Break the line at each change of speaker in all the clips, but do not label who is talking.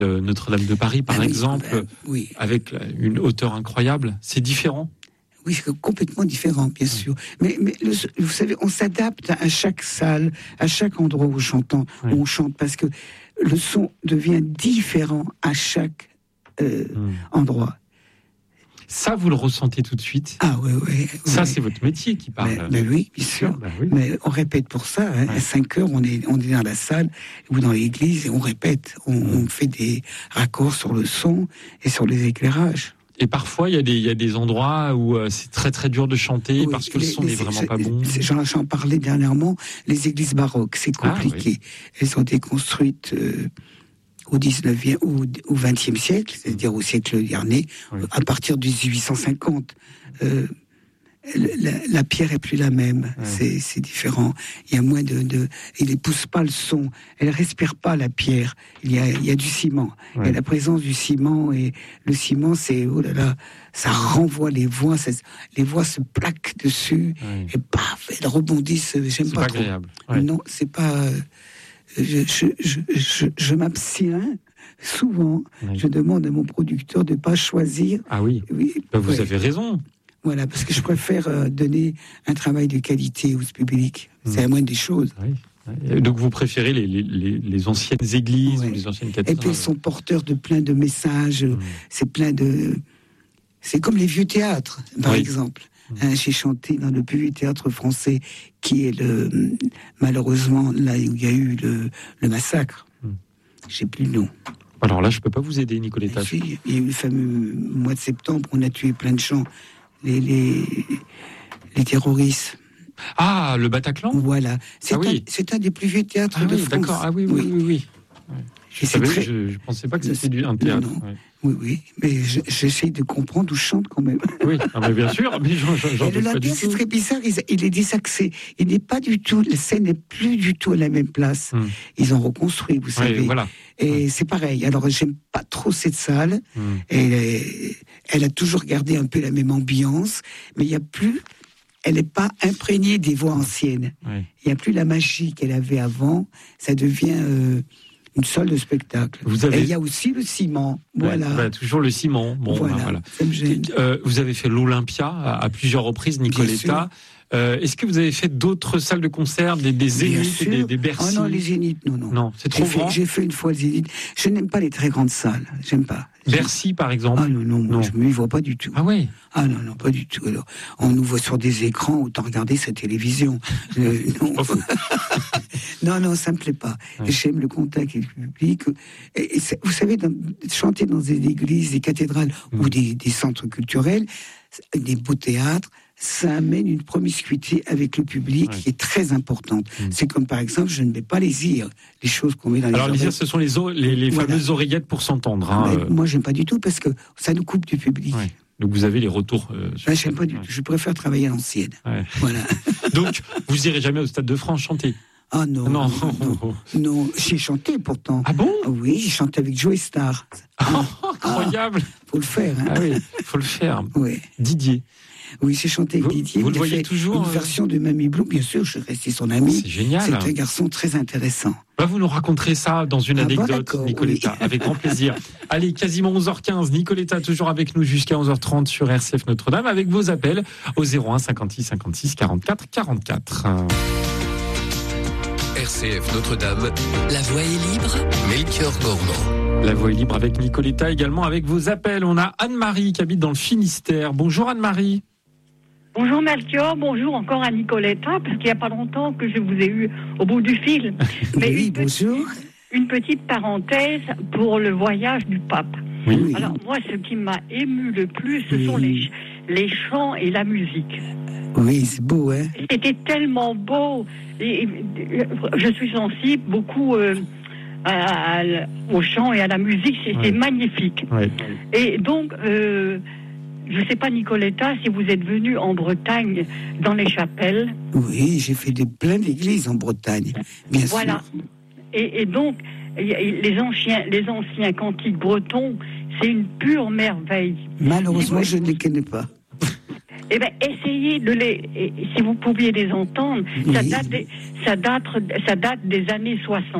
Notre-Dame de Paris, par exemple,
oui.
avec une hauteur incroyable. C'est différent ?
Oui, c'est complètement différent, bien sûr. Mais vous savez, on s'adapte à chaque salle, à chaque endroit où on chante, parce que le son devient différent à chaque endroit.
Ça, vous le ressentez tout de suite ?
Ah oui.
Ça, c'est votre métier qui parle.
Mais oui, bien sûr.
Oui.
Mais on répète pour ça. À 5 heures, on est dans la salle ou dans l'église et on répète. On fait des raccords sur le son et sur les éclairages.
Et parfois, il y a des endroits où c'est très très dur de chanter parce que le son n'est vraiment pas bon.
J'en parlais dernièrement. Les églises baroques, c'est compliqué. Elles ont été construites au 19e ou au 20e siècle, c'est-à-dire au siècle dernier, à partir de 1850. La pierre est plus la même, c'est différent. Il y a moins il ne pousse pas le son, elle respire pas la pierre. Il y a du ciment. Il y a la présence du ciment et le ciment, c'est ça renvoie les voix, les voix se plaquent dessus et paf, elles rebondissent. J'aime pas trop.
Agréable.
Non, c'est pas. Je m'abstiens souvent. Je demande à mon producteur de pas choisir.
Ah oui. Vous avez raison.
Voilà, parce que je préfère donner un travail de qualité au public. C'est la moindre des choses.
Oui. Donc vous préférez les anciennes églises ou les anciennes cathédrales.
Et puis ils sont porteurs de plein de messages. C'est comme les vieux théâtres, par exemple. J'ai chanté dans le plus vieux théâtre français, qui est malheureusement là où il y a eu le massacre. J'ai plus le nom.
Alors là, je peux pas vous aider, Nicoletta.
Il y a eu le fameux mois de septembre, on a tué plein de gens. Les terroristes.
Ah, le Bataclan ?
Voilà. C'est un des plus vieux théâtres de France.
D'accord. Ah oui. Je ne pensais pas que c'était un théâtre.
Non. Oui. Mais j'essaie de comprendre d'où je chante quand même.
Oui, mais bien sûr. Mais j'en
et le latin, c'est très bizarre. Il est désaxé. Il n'est pas du tout. La scène n'est plus du tout à la même place. Ils ont reconstruit, vous savez.
Voilà.
Et c'est pareil. Alors, j'aime pas trop cette salle. Elle a toujours gardé un peu la même ambiance, mais il y a plus. Elle n'est pas imprégnée des voix anciennes. Il n'y a plus la magie qu'elle avait avant. Ça devient une salle de spectacle. Et il y a aussi le ciment. Voilà.
Toujours le ciment. Bon, voilà.
Ça me gêne.
Vous avez fait l'Olympia à plusieurs reprises, Nicoletta. Est-ce que vous avez fait d'autres salles de concert, des Zéniths, des Bercy ?
Oh non, les Zéniths, non.
Non, c'est trop grand.
J'ai fait une fois le Zénith. Je n'aime pas les très grandes salles. J'aime pas.
Bercy, par exemple ?
Ah non, je ne m'y vois pas du tout.
Ah oui ?
Ah non, pas du tout. Alors, on nous voit sur des écrans, autant regarder sa télévision. Non. non, ça me plaît pas. J'aime le contact avec le public. Et vous savez, chanter dans des églises, des cathédrales ou des centres culturels, des beaux théâtres, ça amène une promiscuité avec le public qui est très importante. C'est comme par exemple, je ne mets pas les ears, les choses qu'on met dans les oreilles.
Alors les ears, ce sont les fameuses oreillettes pour s'entendre.
Moi, j'aime pas du tout parce que ça nous coupe du public.
Donc vous avez les retours.
J'aime pas du tout. Je préfère travailler à l'ancienne. Voilà.
Donc vous irez jamais au Stade de France chanter ?
Ah non. Non, j'ai chanté pourtant.
Ah bon ?
Oui, j'ai chanté avec Joe Star.
Incroyable.
Faut le faire.
Ah oui, faut le faire.
Oui.
Didier.
Oui, j'ai chanté avec Didier.
Vous le voyez toujours
une version de Mamie Blue, bien sûr, je suis resté son ami.
C'est génial.
C'est un garçon très intéressant.
Vous nous raconterez ça dans une anecdote, Nicoletta, avec grand plaisir. Allez, quasiment 11h15, Nicoletta toujours avec nous jusqu'à 11h30 sur RCF Notre-Dame, avec vos appels au 01 56 56 44 44.
RCF Notre-Dame, la voix est libre, Melchior Gormand.
La voix est libre avec Nicoletta, également avec vos appels. On a Anne-Marie qui habite dans le Finistère. Bonjour Anne-Marie.
Bonjour Melchior, bonjour encore à Nicoletta, parce qu'il n'y a pas longtemps que je vous ai eu au bout du fil.
Mais oui, bonjour.
Une petite parenthèse pour le voyage du pape.
Oui.
Alors moi, ce qui m'a ému le plus, ce sont les chants et la musique.
Oui, c'est beau, hein.
C'était tellement beau. Et je suis sensible beaucoup au chant et à la musique, c'est magnifique.
Ouais.
Et donc, je ne sais pas, Nicoletta, si vous êtes venu en Bretagne, dans les chapelles.
Oui, j'ai fait plein d'églises en Bretagne, bien sûr.
Voilà. Et donc, les anciens cantiques bretons, c'est une pure merveille.
Malheureusement, je ne les connais pas.
Eh bien, essayez si vous pouviez les entendre, ça date des années 60.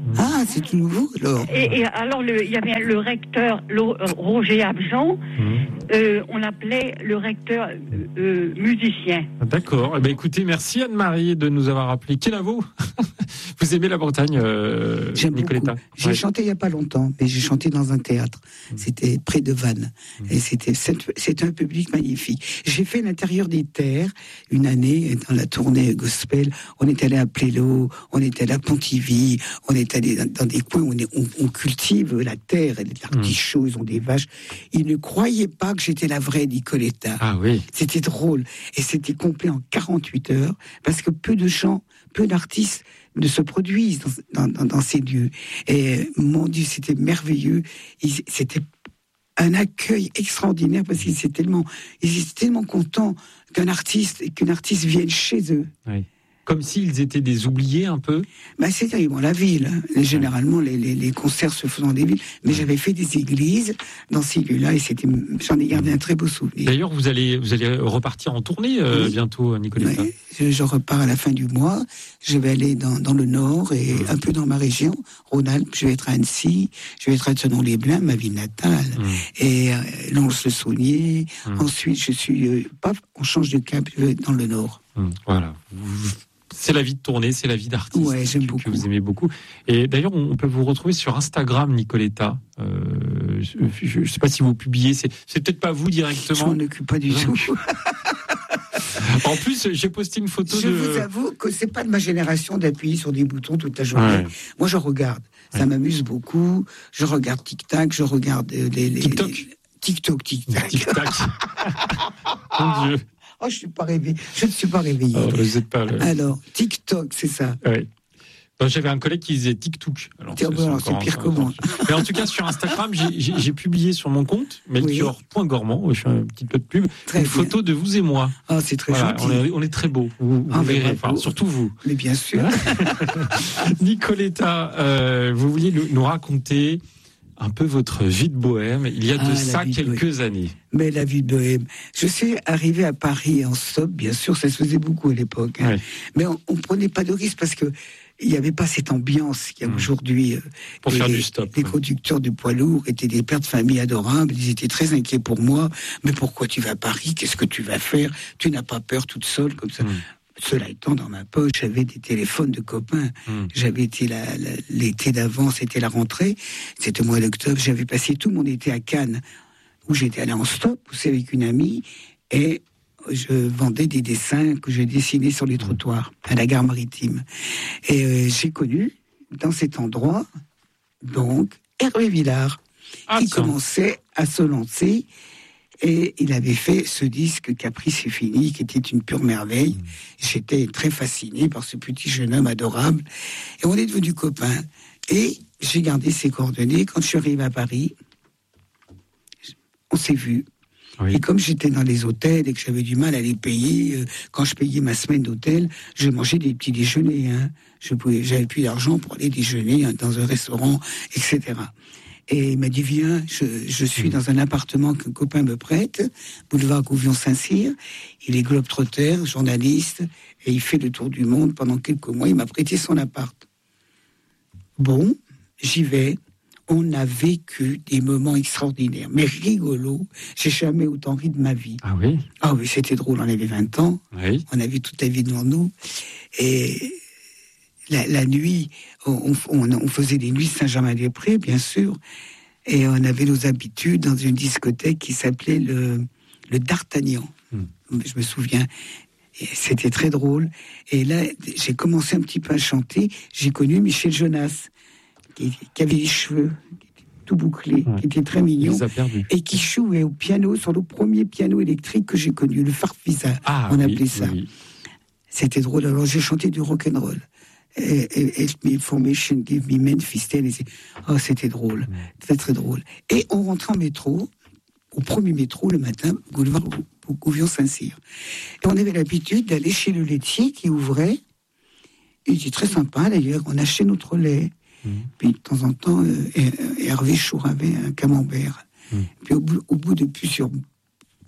Ah, c'est tout nouveau, alors.
Et alors, il y avait le recteur Roger Abjean, on l'appelait le recteur musicien.
D'accord. Eh ben, écoutez, merci Anne-Marie de nous avoir appelé. Quel avoue. Vous aimez la Bretagne,
J'aime
Nicoletta?
beaucoup. J'ai chanté il n'y a pas longtemps, mais j'ai chanté dans un théâtre. C'était près de Vannes. Et c'était un public magnifique. J'ai fait l'intérieur des terres une année dans la tournée gospel. On est allé à Plélo, on est allé à Pontivy, on est allé dans des coins où on cultive la terre, et des artichauts, ils ont des vaches. Ils ne croyaient pas que j'étais la vraie Nicoletta.
Ah oui.
C'était drôle. Et c'était complet en 48 heures, parce que peu de gens, peu d'artistes ne se produisent dans ces lieux. Et mon Dieu, c'était merveilleux. C'était un accueil extraordinaire parce qu'ils étaient tellement contents qu'une artiste vienne chez eux.
Oui. Comme s'ils étaient des oubliés un peu.
Bah, c'était la ville. Généralement, les concerts se font dans des villes. Mais j'avais fait des églises dans ces lieux-là et j'en ai gardé un très beau souvenir.
D'ailleurs, vous allez repartir en tournée bientôt, Nicoletta.
Oui, je repars à la fin du mois. Je vais aller dans le Nord et un peu dans ma région, Rhône-Alpes. Je vais être à Annecy, je vais être à Thonon-les-Bains, ma ville natale, et Lons-le-Saunier. Ensuite, on change de cap, je vais dans le Nord.
Voilà. C'est la vie de tournée, c'est la vie d'artiste que vous aimez beaucoup. Et d'ailleurs, on peut vous retrouver sur Instagram, Nicoletta. Je ne sais pas si vous publiez, c'est peut-être pas vous directement.
Je m'en occupe pas du tout.
En plus, j'ai posté une photo
Je vous avoue que c'est pas de ma génération d'appuyer sur des boutons toute la journée. Ouais. Moi, je regarde. Ça m'amuse beaucoup. Je regarde TikTok, je regarde TikTok.
TikTok. Mon Dieu.
Oh, je ne suis pas réveillé.
Oh, vous êtes pas
Alors, TikTok, c'est ça.
Oui. Donc, j'avais un collègue qui disait TikTok. Alors,
c'est pire que moi.
Mais en tout cas, sur Instagram, j'ai publié sur mon compte, melchior.gourmand, je fais un petit peu de pub, photo de vous et moi.
Ah, c'est très gentil.
On est très beaux. Vous verrez, surtout vous.
Mais bien sûr.
Nicoletta, vous vouliez nous raconter un peu votre vie de bohème, il y a de quelques années.
Mais la vie de bohème. Je suis arrivé à Paris en stop, bien sûr, ça se faisait beaucoup à l'époque. Hein. Mais on ne prenait pas de risque parce que il n'y avait pas cette ambiance qu'il y a aujourd'hui.
Pour faire du stop.
Les conducteurs de poids lourds étaient des pères de famille adorables. Ils étaient très inquiets pour moi. Mais pourquoi tu vas à Paris? Qu'est-ce que tu vas faire? Tu n'as pas peur toute seule comme ça? Cela étant, dans ma poche, j'avais des téléphones de copains. J'avais été l'été d'avant, c'était la rentrée. C'était au mois d'octobre. J'avais passé tout mon été à Cannes, où j'étais allé en stop, aussi avec une amie. Et je vendais des dessins que je dessinais sur les trottoirs, à la gare maritime. Et j'ai connu, dans cet endroit, donc, Hervé Villard, qui commençait à se lancer. Et il avait fait ce disque Caprice c'est fini, qui était une pure merveille. J'étais très fasciné par ce petit jeune homme adorable. Et on est devenus copains. Et j'ai gardé ses coordonnées. Quand je suis arrivé à Paris, on s'est vus. Oui. Et comme j'étais dans les hôtels et que j'avais du mal à les payer, quand je payais ma semaine d'hôtel, je mangeais des petits déjeuners. J'avais plus d'argent pour aller déjeuner dans un restaurant, etc. Et il m'a dit, viens, je suis dans un appartement qu'un copain me prête, boulevard Gouvion-Saint-Cyr. Il est globe-trotter, journaliste, et il fait le tour du monde pendant quelques mois. Il m'a prêté son appart. Bon, j'y vais. On a vécu des moments extraordinaires, mais rigolos. J'ai jamais autant ri de ma vie.
Ah oui?
Ah oui, c'était drôle. On avait 20 ans.
Oui.
On avait toute la vie devant nous. Et la nuit, on faisait des nuits Saint-Germain-des-Prés, bien sûr, et on avait nos habitudes dans une discothèque qui s'appelait le D'Artagnan. Je me souviens. Et c'était très drôle. Et là, j'ai commencé un petit peu à chanter. J'ai connu Michel Jonas, qui avait les cheveux tout bouclés, qui était très mignon, et qui jouait au piano, sur le premier piano électrique que j'ai connu, le Farfisa, on appelait ça. Oui. C'était drôle. Alors j'ai chanté du rock'n'roll. Help me information, give me Memphis, Tennessee. Oh, c'était drôle, très très drôle. Et on rentrait en métro, au premier métro le matin, boulevard Gouvion-Saint-Cyr. Et on avait l'habitude d'aller chez le laitier qui ouvrait. Il était très sympa d'ailleurs, on achetait notre lait. Puis de temps en temps, Hervé Chour avait un camembert. Puis au bout de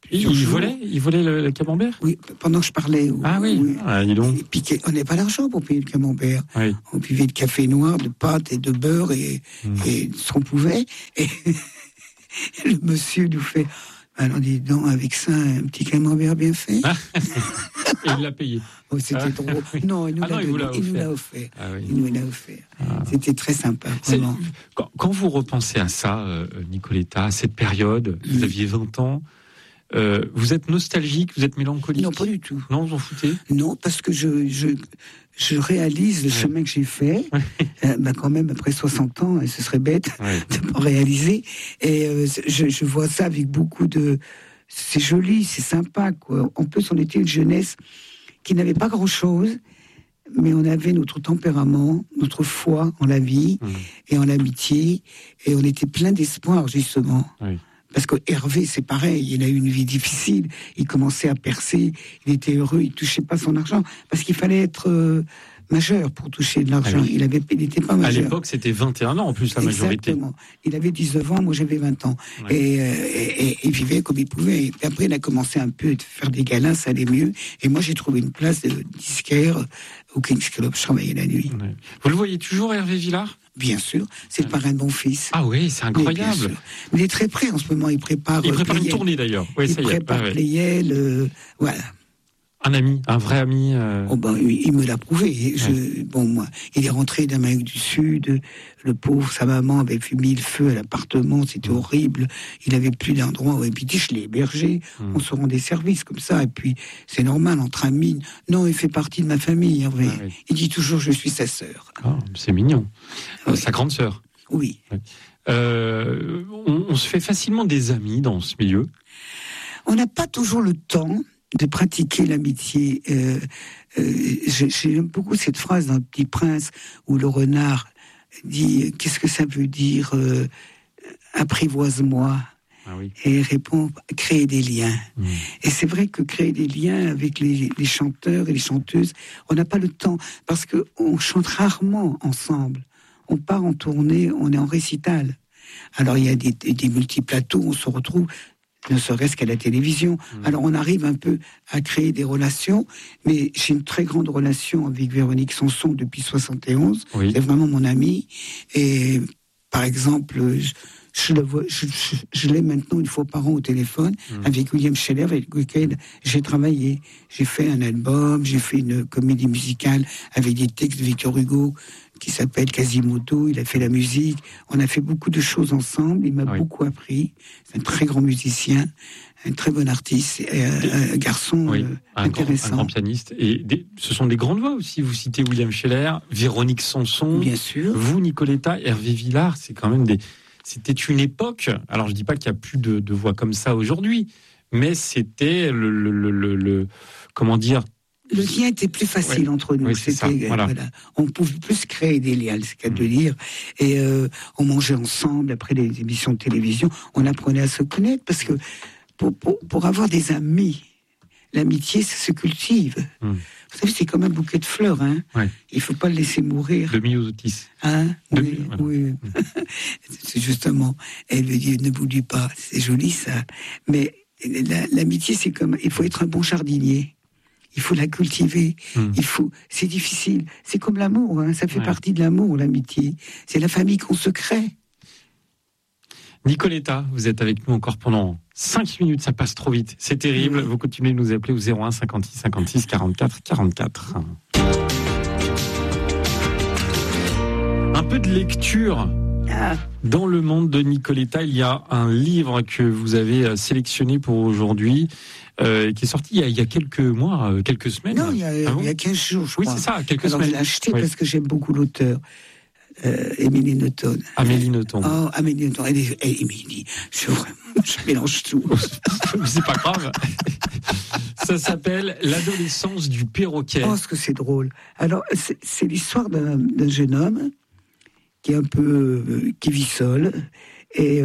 plusieurs jours.
Il volait le camembert?
Oui, pendant que je parlais.
Ah oui, Ah, dis donc.
Et puis, on n'avait pas d'argent pour payer le camembert.
Oui.
On buvait de café noir, de pâtes et de beurre et ce qu'on pouvait. Et le monsieur nous fait... Alors, dis donc, avec ça, un petit camembert bien fait.
Et il l'a payé.
Oh, c'était drôle. Non, il nous l'a offert.
Ah, oui.
Il nous l'a offert. C'était très sympa, vraiment.
Quand vous repensez à ça, Nicoletta, à cette période, vous aviez 20 ans, vous êtes nostalgique, vous êtes mélancolique?
Non, pas du tout.
Non, vous en foutez? Non,
parce que je réalise le chemin que j'ai fait, quand même après 60 ans, et ce serait bête de ne pas réaliser. Et je vois ça avec beaucoup de... C'est joli, c'est sympa, quoi. En plus, on était une jeunesse qui n'avait pas grand-chose, mais on avait notre tempérament, notre foi en la vie et en l'amitié, et on était plein d'espoir, justement. Oui. Parce que Hervé, c'est pareil, il a eu une vie difficile, il commençait à percer, il était heureux, il touchait pas son argent, parce qu'il fallait être majeur pour toucher de l'argent. Il n'était pas majeur.
À l'époque, c'était 21 ans en plus, la majorité.
Exactement. Il avait 19 ans, moi j'avais 20 ans. Ouais. Et il vivait comme il pouvait. Et puis après, il a commencé un peu à faire des câlins, ça allait mieux. Et moi, j'ai trouvé une place de disquaire au King's Club, je travaillais la nuit.
Ouais. Vous le voyez toujours, Hervé Villard ?
Bien sûr, c'est le parrain de mon fils.
Ah oui, c'est incroyable.
Mais il est très prêt en ce moment, il prépare
une tournée d'ailleurs. Oui,
il prépare Playel, voilà.
Un ami, un vrai ami.
Oh ben, il me l'a prouvé. Moi, il est rentré d'Amérique du Sud. Le pauvre, sa maman avait mis le feu à l'appartement. C'était horrible. Il avait plus d'endroit. Et puis, je l'ai hébergé. On se rendait service comme ça. Et puis, c'est normal entre amis. Non, il fait partie de ma famille, Hervé. Ah, oui. Il dit toujours, je suis sa sœur.
Oh, c'est mignon. Oui. Sa grande sœur.
Oui.
On se fait facilement des amis dans ce milieu.
On n'a pas toujours le temps de pratiquer l'amitié. J'aime beaucoup cette phrase dans Le Petit Prince où le renard dit « Qu'est-ce que ça veut dire apprivoise-moi » et il répond « Créer des liens ». Et c'est vrai que créer des liens avec les chanteurs et les chanteuses, on n'a pas le temps parce qu'on chante rarement ensemble. On part en tournée, on est en récital. Alors il y a des multiplateaux, on se retrouve ne serait-ce qu'à la télévision. Alors on arrive un peu à créer des relations, mais j'ai une très grande relation avec Véronique Sanson depuis 71. Oui. C'est vraiment mon amie. Et par exemple, je l'ai maintenant une fois par an au téléphone avec William Scheller, avec lequel j'ai travaillé. J'ai fait un album, j'ai fait une comédie musicale avec des textes de Victor Hugo qui s'appelle Quasimodo. Il a fait la musique. On a fait beaucoup de choses ensemble. Il m'a beaucoup appris. C'est un très grand musicien, un très bon artiste, un garçon intéressant.
Un grand pianiste. Et ce sont des grandes voix aussi. Vous citez William Scheller, Véronique Sanson.
Bien sûr.
Vous, Nicoletta, Hervé Villard, c'est quand même C'était une époque. Alors, je dis pas qu'il n'y a plus de voix comme ça aujourd'hui, mais c'était comment dire.
Le lien était plus facile entre nous. C'était, voilà. On pouvait plus créer des liens, c'est qu'à de dire. Et on mangeait ensemble après les émissions de télévision. On apprenait à se connaître parce que pour avoir des amis, l'amitié, ça se cultive. Vous savez, c'est comme un bouquet de fleurs. Hein. Il ne faut pas le laisser mourir.
De myosotis.
Hein? Oui. C'est justement. Elle veut dire, ne bouge pas. C'est joli, ça. Mais l'amitié, c'est comme. Il faut être un bon jardinier. Il faut la cultiver. C'est difficile. C'est comme l'amour. Hein. Ça fait partie de l'amour, l'amitié. C'est la famille qu'on se crée.
Nicoletta, vous êtes avec nous encore pendant 5 minutes. Ça passe trop vite. C'est terrible. Vous continuez de nous appeler au 01 56 56 44 44. Un peu de lecture. Dans le monde de Nicoletta, il y a un livre que vous avez sélectionné pour aujourd'hui, qui est sorti il y a quelques mois, quelques semaines.
Non, il y a 15 jours, je crois.
Oui, c'est ça, quelques semaines.
Je l'ai acheté parce que j'aime beaucoup l'auteur. Amélie Nothomb.
Amélie Nothomb.
Oh, Amélie Nothomb. Émilie, je mélange tout.
C'est pas grave. Ça s'appelle L'adolescence du perroquet.
Oh, ce que c'est drôle. Alors, c'est l'histoire d'un jeune homme qui est un peu qui vit seul, et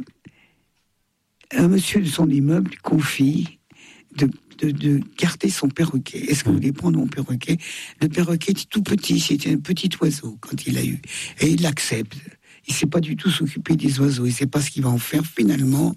un monsieur de son immeuble lui confie de garder son perroquet. Est-ce que vous voulez prendre mon perroquet? Le perroquet était tout petit, c'était un petit oiseau quand il l'a eu, et il l'accepte. il sait pas du tout s'occuper des oiseaux. Il sait pas ce qu'il va en faire finalement.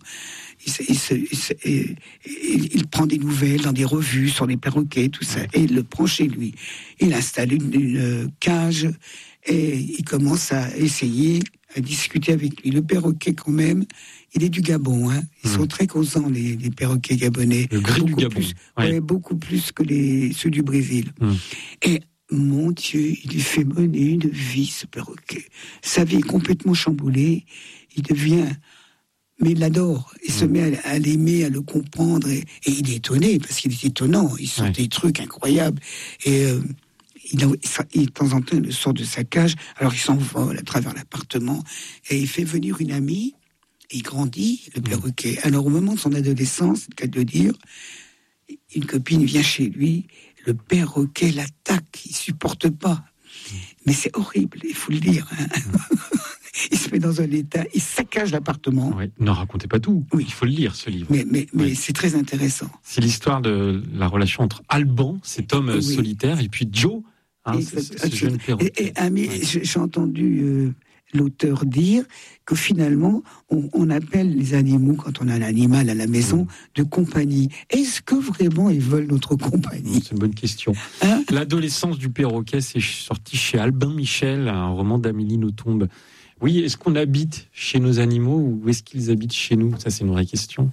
Il prend des nouvelles dans des revues sur les perroquets, tout ça, et il le prend chez lui. Il installe une cage et il commence à essayer à discuter avec lui. Le perroquet, quand même, il est du Gabon. Hein. Ils sont très causants, les perroquets gabonais.
Le gris du Gabon.
Beaucoup plus que ceux du Brésil. Et mon Dieu, il lui fait mener une vie, ce perroquet. Sa vie est complètement chamboulée. Il devient... Mais il l'adore. Il se met à l'aimer, à le comprendre. Et il est étonné, parce qu'il est étonnant. Il sort des trucs incroyables. Et de temps en temps, il sort de sa cage. Alors, il s'envole à travers l'appartement. Et il fait venir une amie. Et il grandit, le perroquet. Alors, au moment de son adolescence, c'est le cas de le dire, une copine vient chez lui. Le perroquet l'attaque. Il supporte pas. Mais c'est horrible, il faut le dire. Hein. Il se met dans un état, il saccage l'appartement.
Oui. Ne racontez pas tout. Oui. Il faut le lire, ce livre.
Mais c'est très intéressant.
C'est l'histoire de la relation entre Alban, cet homme solitaire, et puis Joe, ce jeune perroquet.
J'ai entendu l'auteur dire que finalement, on appelle les animaux, quand on a un animal à la maison, de compagnie. Est-ce que vraiment ils veulent notre compagnie ?
C'est une bonne question. L'adolescence du perroquet, c'est sorti chez Albin Michel, un roman d'Amélie Nothomb. Oui, est-ce qu'on habite chez nos animaux ou est-ce qu'ils habitent chez nous ? Ça, c'est une vraie question.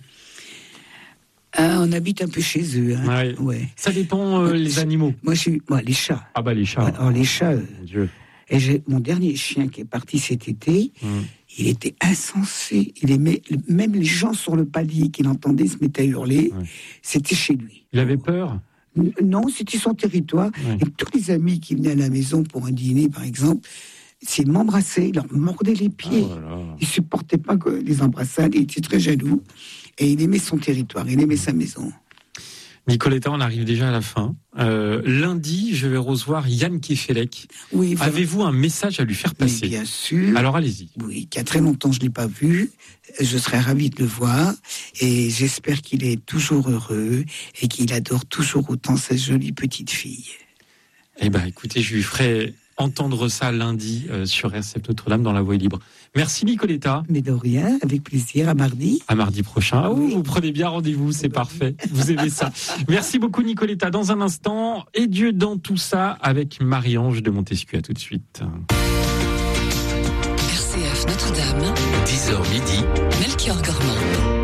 On habite un peu chez eux. Hein. Ouais.
Ça dépend les animaux.
Moi, les chats.
Ah bah les chats.
Alors les chats.
Mon Dieu.
Et mon dernier chien qui est parti cet été, il était insensé. Il aimait même les gens sur le palier qu'il entendait se mettaient à hurler. C'était chez lui.
Il avait peur ?
Non, c'était son territoire. Et tous les amis qui venaient à la maison pour un dîner, par exemple, s'ils m'embrassaient, ils leur mordaient les pieds. Il supportait pas que les embrassades. Il était très jaloux. Et il aimait son territoire, il aimait sa maison.
Nicoletta, on arrive déjà à la fin. Lundi, je vais recevoir Yann Kefelec.
Oui,
avez-vous un message à lui faire passer ?
Oui, bien sûr.
Alors allez-y.
Oui, qu'il y a très longtemps je ne l'ai pas vu. Je serais ravi de le voir. Et j'espère qu'il est toujours heureux et qu'il adore toujours autant sa jolie petite fille.
Eh bien, écoutez, je lui ferai entendre ça lundi sur RCF Notre-Dame dans La Voix est libre. Merci Nicoletta.
Mais de rien, avec plaisir, à mardi.
À mardi prochain. Vous prenez bien rendez-vous, c'est parfait. Vous aimez ça. Merci beaucoup Nicoletta. Dans un instant, et Dieu dans tout ça avec Marie-Ange de Montesquieu. À tout de suite.
RCF Notre-Dame, 10h midi, Melchior Gormand.